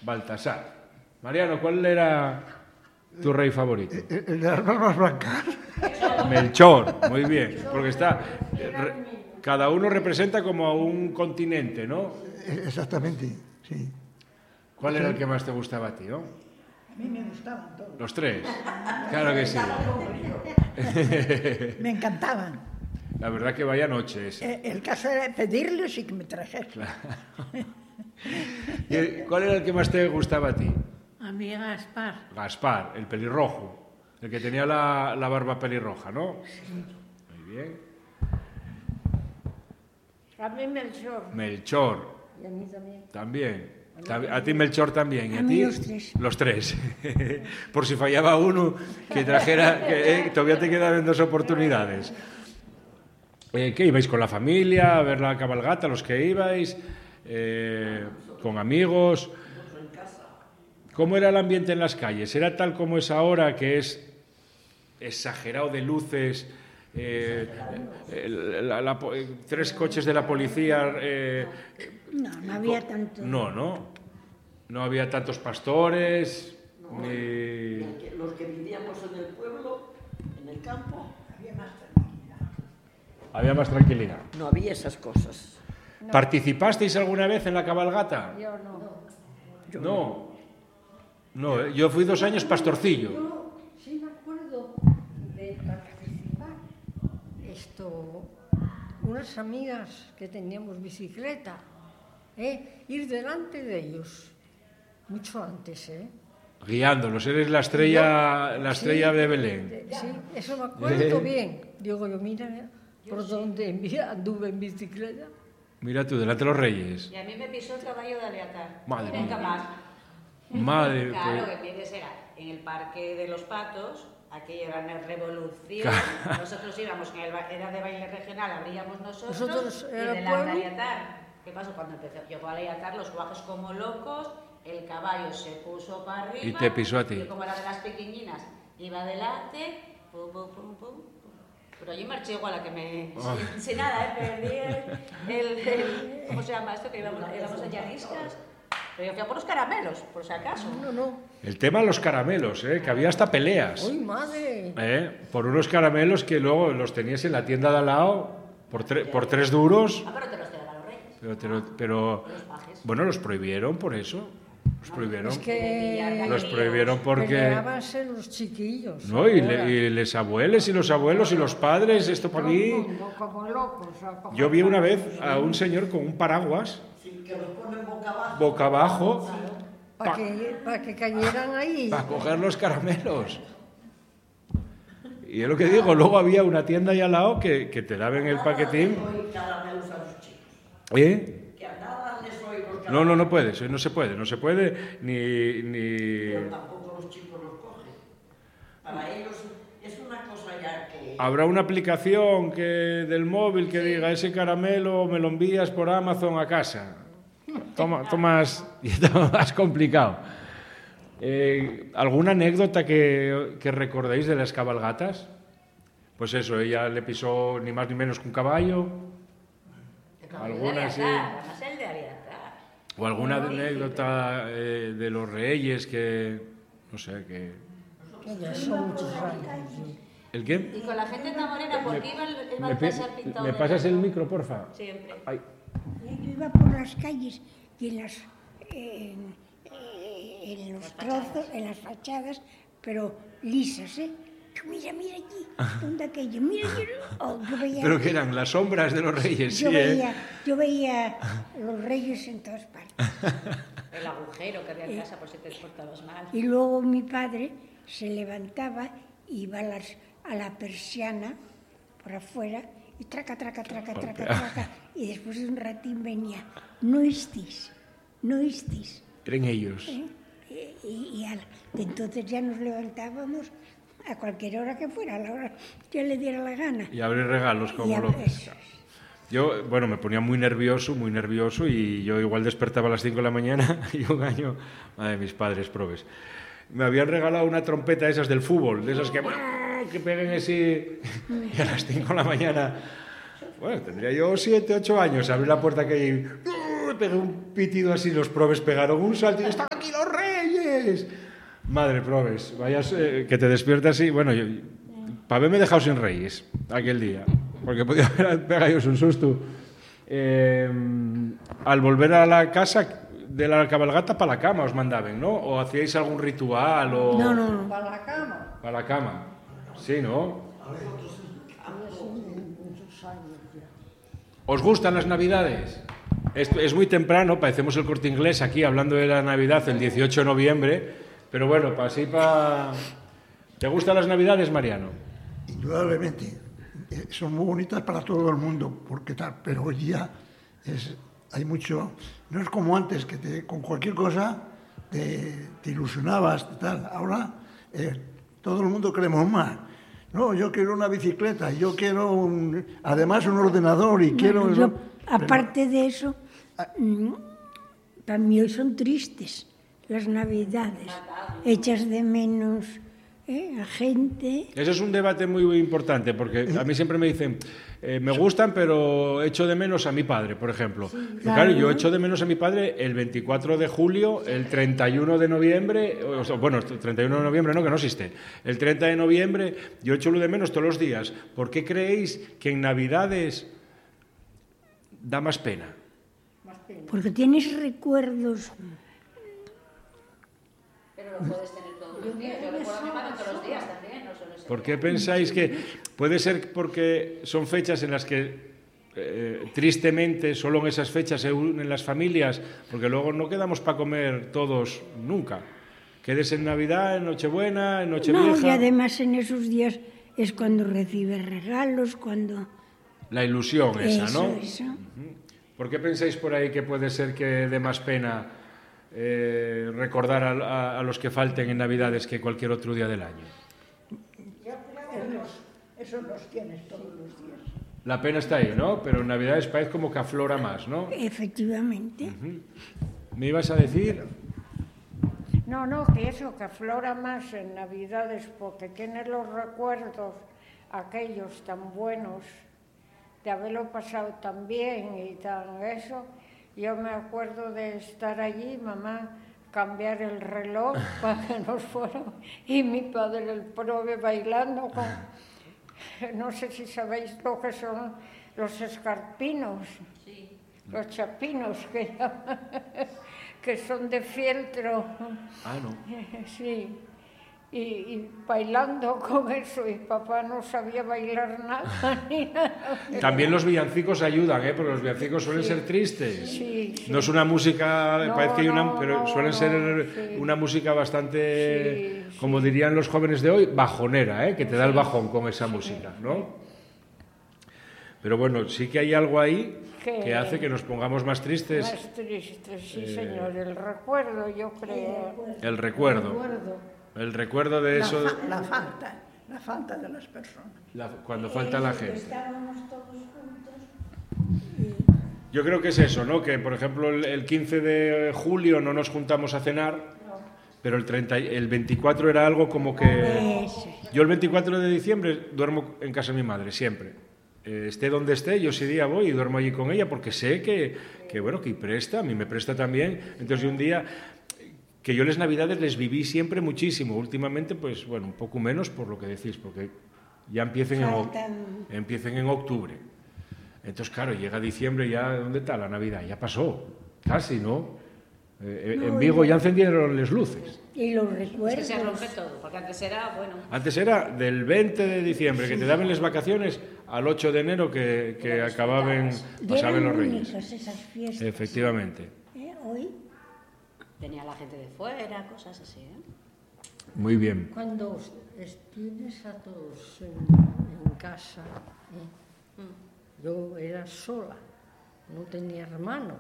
Baltasar. Mariano, ¿cuál era tu rey favorito? El de las barbas blancas. Melchor, muy bien. Porque está... cada uno representa como a un continente, ¿no? Exactamente, sí. ¿Cuál era el que más te gustaba a ti, no? A mí me gustaban todos. Los tres. Claro que sí. Me encantaban. La verdad que vaya noche esa. El caso era pedirles y que me trajeran. ¿Y cuál era el que más te gustaba a ti? A mí Gaspar. Gaspar, el pelirrojo. El que tenía la barba pelirroja, ¿no? Sí. Muy bien. A mí Melchor. Melchor. Y a mí también. También. A ti Melchor también. ¿Y a mí ti? los tres. Los tres. Por si fallaba uno, que trajera... que todavía te quedaban 2 oportunidades. ¿Qué ibais con la familia a ver la cabalgata, los que ibais? ¿Con amigos? ¿Cómo era el ambiente en las calles? ¿Era tal como es ahora, que es exagerado de luces, 3 coches de la policía? No había tanto. No había tantos pastores. No, ni... los que vivíamos en el pueblo, en el campo, Había más tranquilidad. no había esas cosas. ¿Participasteis alguna vez en la cabalgata? Yo no. No, yo fui 2 años pastorcillo. Yo sí me acuerdo de participar. Unas amigas que teníamos bicicleta, ir delante de ellos, mucho antes, Guiándolos, eres la estrella de Belén. Sí, eso me acuerdo bien. Digo yo, mira, por dónde anduve en bicicleta. Mira tú, delante de los reyes. Y a mí me pisó el caballo de Aleatar. Madre Nunca mía. más. Madre, Claro, pues, que pienses era en el Parque de los Patos, aquello era una revolución. Nosotros íbamos, era de baile regional, abríamos nosotros Nosotros y era delante pueblo. de Aleatar. ¿Qué pasó? Cuando llegó a Aleatar, los guajes como locos, el caballo se puso para arriba. Y te pisó a ti. Yo como era de las pequeñinas, iba adelante, pum, pum, pum, pum. Pero yo marché igual a que me... Sin nada, perdí el... ¿Cómo se llama esto? Que íbamos a llanistas. Pero yo fui a por los caramelos, por si acaso. No. el tema de los caramelos, que había hasta peleas. ¡Uy, madre! Por unos caramelos que luego los tenías en la tienda de al lado por 3 duros. Ah, pero te los quedaban los reyes. Pero Los pajes. bueno, los prohibieron por eso. Los prohibieron. Es que Los prohibieron porque... peleábanse los chiquillos. No, y les abuelos y los abuelos y los padres, esto para mí... Como locos. Yo vi una vez a un señor con un paraguas Que los ponen boca abajo Para que cayeran ahí. para coger los caramelos. Y es lo que digo, luego había una tienda ahí al lado que te daban el paquetín. caramelos a los chicos. Que a nada les doy los caramelos. No puedes, no se puede, ni... Pero tampoco los chicos los cogen. Para ellos es una cosa ya que... Habrá una aplicación del móvil que diga, ese caramelo me lo envías por Amazon a casa. Tomas, y está más complicado. ¿Alguna anécdota que recordéis de las cabalgatas? Pues eso, ella le pisó ni más ni menos que un caballo. Alguna sí. Además el de Aleatar. O alguna anécdota de los reyes que... No sé, que... Ya son muchos años. ¿El qué? Y con la gente tan morena, porque iba el Baltasar pintado ¿Me de pasas el blanco. micro, porfa? Siempre. Ay. Yo iba por las calles y en los trozos, en las fachadas, pero lisas, Mira allí, ¿dónde aquello? Mira, yo veía... ¿Pero qué eran? Las sombras de los reyes, Yo sí, yo veía los reyes en todas partes. El agujero que había en casa por si te portabas mal. Y luego mi padre se levantaba, iba a la persiana por afuera y traca. Y después de un ratín venía, no estéis. Eran ellos. Entonces ya nos levantábamos a cualquier hora que fuera, a la hora que le diera la gana. Y abrir regalos como locos. Yo, bueno, me ponía muy nervioso y yo igual despertaba a las 5 de la mañana y un año, madre, mis padres probes, me habían regalado una trompeta esas del fútbol, de esas que peguen así, y a las 5 de la mañana, bueno, tendría yo 7, 8 años, abrí la puerta que hay, pegué un pitido así, los probes pegaron un salto y ¡están aquí Reyes. Madre probes, vayas, que te despiertas y, bueno, para haberme dejado sin Reyes aquel día, porque podía haber pegado un susto. Al volver a la casa de la cabalgata, para la cama os mandaban, ¿no? ¿O hacíais algún ritual? O... No. Para la cama. Para la cama, sí, ¿no? Muchos años ya. ¿Os gustan las Navidades? Es muy temprano, parecemos el Corte Inglés aquí hablando de la Navidad el 18 de noviembre, pero bueno, ¿Te gustan las Navidades, Mariano? Indudablemente. Son muy bonitas para todo el mundo, porque tal, pero hoy día hay mucho... No es como antes, que con cualquier cosa te ilusionabas, tal. Ahora todo el mundo queremos más. No, yo quiero una bicicleta, yo quiero además un ordenador y quiero... Aparte de eso, para mí hoy son tristes las Navidades, echas de menos a gente. Ese es un debate muy, muy importante, porque a mí siempre me dicen, me gustan, pero echo de menos a mi padre, por ejemplo. Sí, claro, yo echo de menos a mi padre el 24 de julio, el 31 de noviembre, bueno, el 31 de noviembre no, que no existe, el 30 de noviembre, yo echo lo de menos todos los días. ¿Por qué creéis que en Navidades da más pena? Porque tienes recuerdos. Pero lo puedes tener todos los días. Yo recuerdo a mi madre todos los días también. No solo ese ¿Por día. qué pensáis que puede ser porque son fechas en las que tristemente solo en esas fechas se unen las familias, porque luego no quedamos para comer todos nunca? Quedes en Navidad, en Nochebuena, en Nochevieja. No, y además en esos días es cuando recibes regalos, cuando... La ilusión esa, ¿no? Eso. ¿Por qué pensáis por ahí que puede ser que dé más pena recordar a los que falten en Navidades que cualquier otro día del año? Eso los tienes todos los días. La pena está ahí, ¿no? Pero en Navidades parece como que aflora más, ¿no? Efectivamente. ¿Me ibas a decir? No, que eso, que aflora más en Navidades, porque tienes los recuerdos, aquellos tan buenos, de haberlo pasado tan bien y tan eso. Yo me acuerdo de estar allí, mamá, cambiar el reloj para que nos fuéramos, y mi padre el prove bailando con... No sé si sabéis lo que son los escarpinos, Sí. los chapinos que llaman, que son de fieltro. Ah, no. Sí, y bailando con eso, y papá no sabía bailar nada ni nada. También los villancicos ayudan, ¿eh? Porque los villancicos suelen ser tristes. Sí. No es una música, No, parece que hay una, pero no, suelen ser sí. una música bastante, Sí, como dirían los jóvenes de hoy, bajonera, ¿eh? Que te da el bajón con esa música, ¿no? Pero bueno, sí que hay algo ahí que hace que nos pongamos más tristes. Más tristes, sí, señor. El recuerdo, yo creo. El recuerdo. El recuerdo de eso, La falta de las personas. cuando falta la gente. Estábamos todos juntos. Yo creo que es eso, ¿no? Que, por ejemplo, el 15 de julio no nos juntamos a cenar, pero el 24 era algo como que... Yo el 24 de diciembre duermo en casa de mi madre, siempre. Esté donde esté, yo ese día voy y duermo allí con ella, porque sé que presta, a mí me presta también. Entonces, un día... que yo las Navidades les viví siempre muchísimo. Últimamente, pues bueno, un poco menos por lo que decís, porque ya empiecen en octubre. Entonces, claro, llega diciembre, ya, ¿dónde está la Navidad? Ya pasó, casi, ¿no? En Vigo ya encendieron las luces. Y los Es recuerdos. que se rompe todo, porque antes era, bueno... Antes era del 20 de diciembre, que te daban las vacaciones, al 8 de enero que pasaban los Reyes. Bonitas esas fiestas. Efectivamente. Hoy Venía la gente de fuera, cosas así, ¿eh? Muy bien. Cuando tienes a todos en casa, yo era sola, no tenía hermanos.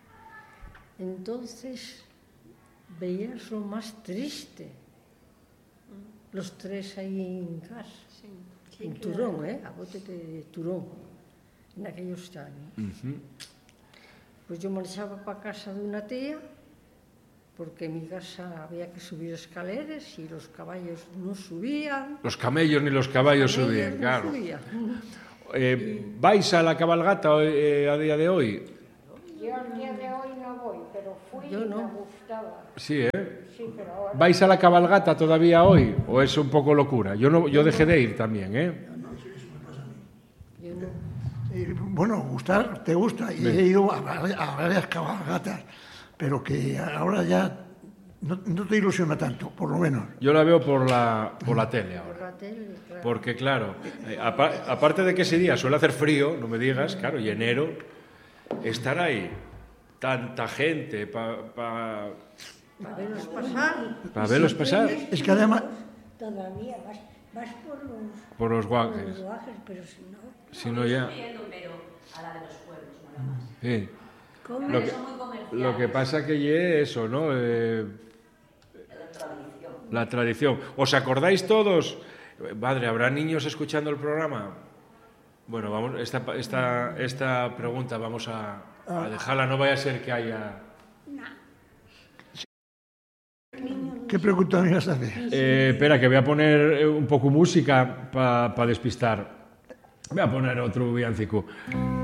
Entonces veías lo más triste, los tres ahí en casa, en Turón, a bote de Turón, en aquellos años. Pues yo marchaba para casa de una tía, porque en mi casa había que subir escaleras y los caballos no subían. Los camellos ni los caballos subían, claro. ¿Vais a la cabalgata a día de hoy? Yo al día de hoy no voy, pero fui fui Yo y no. me gustaba. Sí, ¿eh? Sí, pero ahora ¿Vais a la cabalgata todavía hoy o es un poco locura? Yo dejé de ir también, ¿eh? Yo no. Bueno, gustar, te gusta. Y he ido a varias cabalgatas, pero que ahora ya no te ilusiona tanto, por lo menos. Yo la veo por la tele Por ahora. la tele, claro. Porque claro, aparte de que ese día suele hacer frío, no me digas, claro, y enero, estar ahí, tanta gente Para verlos pasar. para verlos pasar Es que además, Todavía vas por los por guajes, los guajes, pero si no... si no ya... Estoy yendo, pero a la de los pueblos, mola más. Sí. ¿Cómo? Lo que, Son muy comerciales. lo que pasa que ye eso, ¿no? La tradición. ¿Os acordáis todos? Madre, ¿habrá niños escuchando el programa? Bueno, vamos, esta pregunta vamos a dejarla, no vaya a ser que haya... ¿qué pregunta me ibas a hacer? Espera, que voy a poner un poco música para despistar. Voy a poner otro villancico.